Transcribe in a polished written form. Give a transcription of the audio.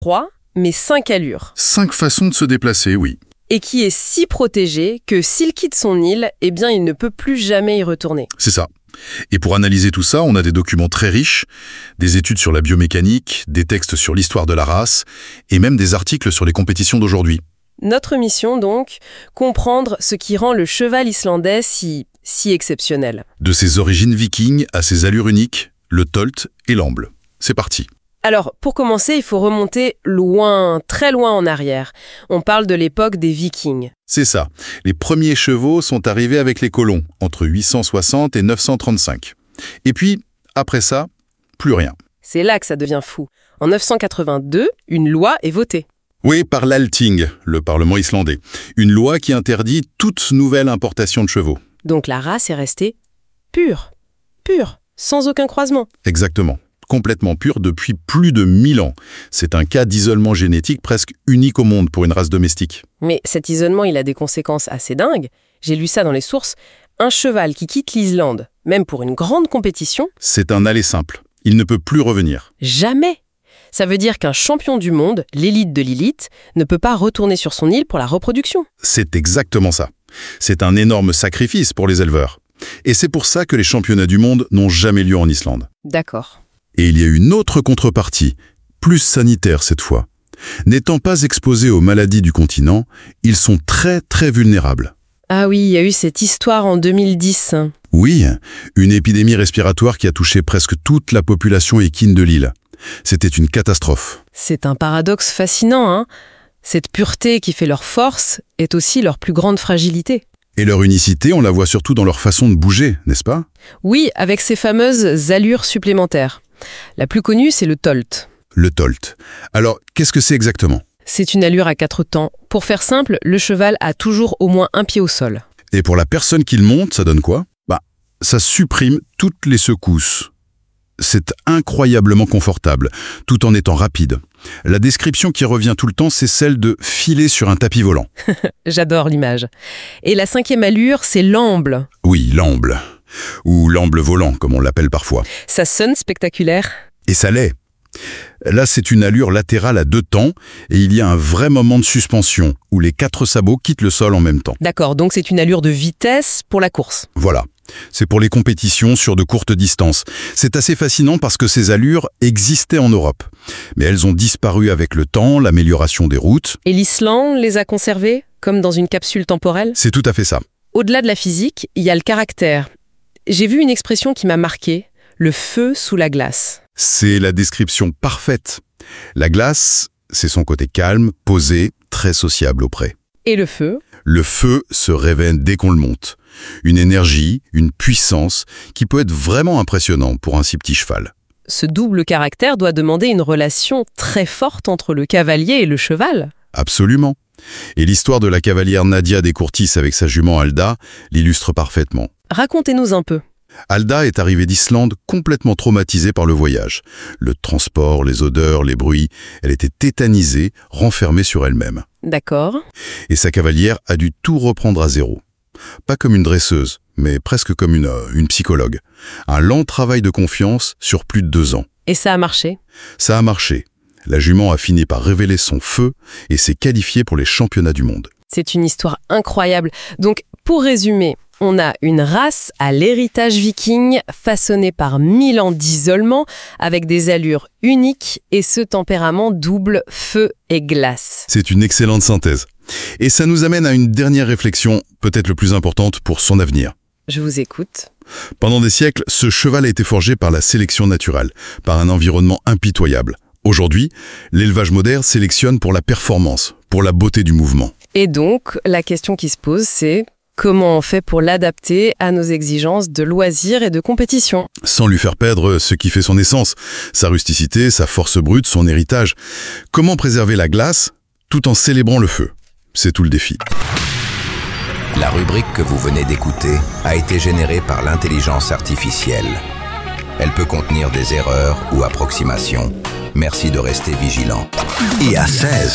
3, mais 5 allures. 5 façons de se déplacer, oui. Et qui est si protégé que s'il quitte son île, eh bien il ne peut plus jamais y retourner. C'est ça. Et pour analyser tout ça, on a des documents très riches, des études sur la biomécanique, des textes sur l'histoire de la race, et même des articles sur les compétitions d'aujourd'hui. Notre mission donc, comprendre ce qui rend le cheval islandais si exceptionnel. De ses origines vikings à ses allures uniques, le tolt et l'amble. C'est parti. Alors, pour commencer, il faut remonter loin, très loin en arrière. On parle de l'époque des Vikings. C'est ça. Les premiers chevaux sont arrivés avec les colons, entre 860 et 935. Et puis, après ça, plus rien. C'est là que ça devient fou. En 982, une loi est votée. Oui, par l'Althing, le Parlement islandais. Une loi qui interdit toute nouvelle importation de chevaux. Donc la race est restée pure, sans aucun croisement. Exactement. Complètement pure depuis plus de 1000 ans. C'est un cas d'isolement génétique presque unique au monde pour une race domestique. Mais cet isolement, il a des conséquences assez dingues. J'ai lu ça dans les sources. Un cheval qui quitte l'Islande, même pour une grande compétition... C'est un aller simple. Il ne peut plus revenir. Jamais. Ça veut dire qu'un champion du monde, l'élite de l'élite, ne peut pas retourner sur son île pour la reproduction. C'est exactement ça. C'est un énorme sacrifice pour les éleveurs. Et c'est pour ça que les championnats du monde n'ont jamais lieu en Islande. D'accord. Et il y a une autre contrepartie, plus sanitaire cette fois. N'étant pas exposés aux maladies du continent, ils sont très très vulnérables. Ah oui, il y a eu cette histoire en 2010. Oui, une épidémie respiratoire qui a touché presque toute la population équine de l'île. C'était une catastrophe. C'est un paradoxe fascinant, hein. Cette pureté qui fait leur force est aussi leur plus grande fragilité. Et leur unicité, on la voit surtout dans leur façon de bouger, n'est-ce pas? Oui, avec ces fameuses allures supplémentaires. La plus connue, c'est le tolt. Le tolt. Alors, qu'est-ce que c'est exactement? C'est une allure à 4 temps. Pour faire simple, le cheval a toujours au moins un pied au sol. Et pour la personne qui le monte, ça donne quoi? Ça supprime toutes les secousses. C'est incroyablement confortable, tout en étant rapide. La description qui revient tout le temps, c'est celle de filer sur un tapis volant. J'adore l'image. Et la 5e allure, c'est l'amble. Oui, l'amble. Ou l'amble volant, comme on l'appelle parfois. Ça sonne spectaculaire. Et ça l'est. Là, c'est une allure latérale à 2 temps, et il y a un vrai moment de suspension, où les 4 sabots quittent le sol en même temps. D'accord, donc c'est une allure de vitesse pour la course. Voilà. C'est pour les compétitions sur de courtes distances. C'est assez fascinant parce que ces allures existaient en Europe. Mais elles ont disparu avec le temps, l'amélioration des routes. Et l'Islande les a conservées, comme dans une capsule temporelle? C'est tout à fait ça. Au-delà de la physique, il y a le caractère. J'ai vu une expression qui m'a marquée, le feu sous la glace. C'est la description parfaite. La glace, c'est son côté calme, posé, très sociable auprès. Et le feu? Le feu se révèle dès qu'on le monte. Une énergie, une puissance qui peut être vraiment impressionnant pour un si petit cheval. Ce double caractère doit demander une relation très forte entre le cavalier et le cheval. Absolument. Et l'histoire de la cavalière Nadia des Courtis avec sa jument Alda l'illustre parfaitement. Racontez-nous un peu. Alda est arrivée d'Islande complètement traumatisée par le voyage. Le transport, les odeurs, les bruits, elle était tétanisée, renfermée sur elle-même. D'accord. Et sa cavalière a dû tout reprendre à zéro. Pas comme une dresseuse, mais presque comme une psychologue. Un lent travail de confiance sur plus de 2 ans. Et ça a marché? Ça a marché. La jument a fini par révéler son feu et s'est qualifiée pour les championnats du monde. C'est une histoire incroyable. Donc, pour résumer, on a une race à l'héritage viking façonnée par 1000 ans d'isolement avec des allures uniques et ce tempérament double feu et glace. C'est une excellente synthèse. Et ça nous amène à une dernière réflexion, peut-être le plus importante pour son avenir. Je vous écoute. Pendant des siècles, ce cheval a été forgé par la sélection naturelle, par un environnement impitoyable. Aujourd'hui, l'élevage moderne sélectionne pour la performance, pour la beauté du mouvement. Et donc, la question qui se pose, c'est comment on fait pour l'adapter à nos exigences de loisirs et de compétition? Sans lui faire perdre ce qui fait son essence, sa rusticité, sa force brute, son héritage. Comment préserver la glace tout en célébrant le feu? C'est tout le défi. La rubrique que vous venez d'écouter a été générée par l'intelligence artificielle. Elle peut contenir des erreurs ou approximations. Merci de rester vigilant. Et à 16.